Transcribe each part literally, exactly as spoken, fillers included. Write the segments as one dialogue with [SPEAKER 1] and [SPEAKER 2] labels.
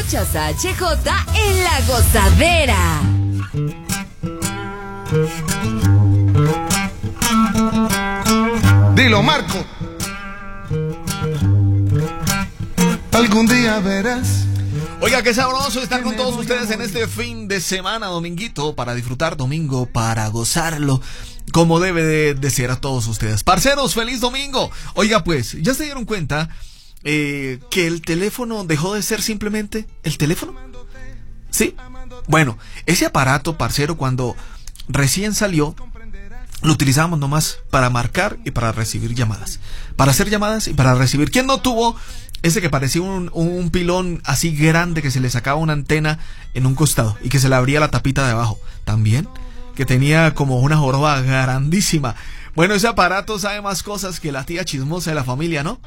[SPEAKER 1] Escuchas a H J en La Gozadera.
[SPEAKER 2] Dilo, Marco. Algún día verás.
[SPEAKER 3] Oiga, qué sabroso estar con todos ustedes en este fin de semana, dominguito, para disfrutar domingo, para gozarlo como debe de, de ser a todos ustedes. Parceros, feliz domingo. Oiga, pues, ¿ya se dieron cuenta eh, que el teléfono dejó de ser simplemente el teléfono? ¿Sí? Bueno, ese aparato, parcero, cuando recién salió, lo utilizábamos nomás para marcar y para recibir llamadas. Para hacer llamadas y para recibir. ¿Quién no tuvo ese que parecía un, un pilón así grande que se le sacaba una antena en un costado y que se le abría la tapita de abajo? También, que tenía como una joroba grandísima. Bueno, ese aparato sabe más cosas que la tía chismosa de la familia, ¿no?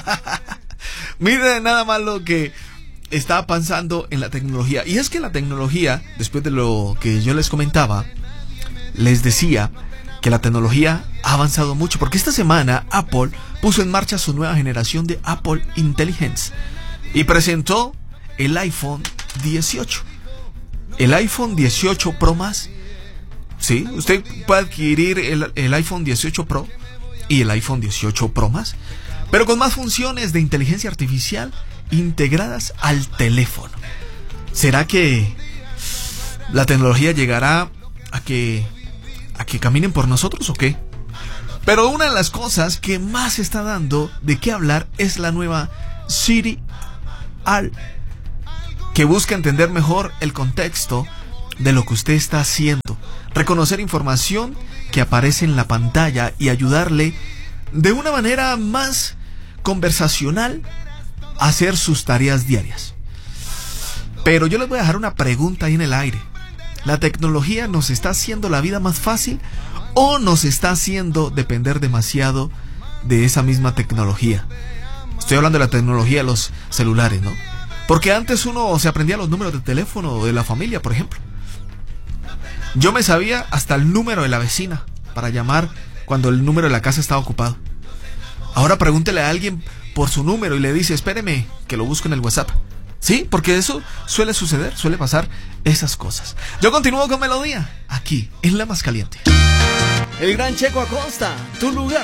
[SPEAKER 3] Mire nada más lo que está pasando en la tecnología. Y es que la tecnología, después de lo que yo les comentaba, les decía que la tecnología ha avanzado mucho, porque esta semana Apple puso en marcha su nueva generación de Apple Intelligence y presentó el iPhone dieciocho. El iPhone dieciocho Pro más. Sí, usted puede adquirir el, el iPhone dieciocho Pro y el iPhone dieciocho Pro más, pero con más funciones de inteligencia artificial integradas al teléfono. ¿Será que la tecnología llegará a que a que caminen por nosotros o qué? Pero una de las cosas que más está dando de qué hablar es la nueva Siri All, que busca entender mejor el contexto de lo que usted está haciendo, reconocer información que aparece en la pantalla y ayudarle de una manera más conversacional a hacer sus tareas diarias. Pero yo les voy a dejar una pregunta ahí en el aire. ¿La tecnología nos está haciendo la vida más fácil o nos está haciendo depender demasiado de esa misma tecnología? Estoy hablando de la tecnología de los celulares, ¿no? Porque antes uno se aprendía los números de teléfono de la familia, por ejemplo. Yo me sabía hasta el número de la vecina para llamar cuando el número de la casa estaba ocupado. Ahora pregúntele a alguien por su número y le dice, espéreme, que lo busco en el WhatsApp. Sí, porque eso suele suceder, suele pasar esas cosas. Yo continúo con Melodía, aquí, en La Más Caliente.
[SPEAKER 4] El gran Checo Acosta, tu lugar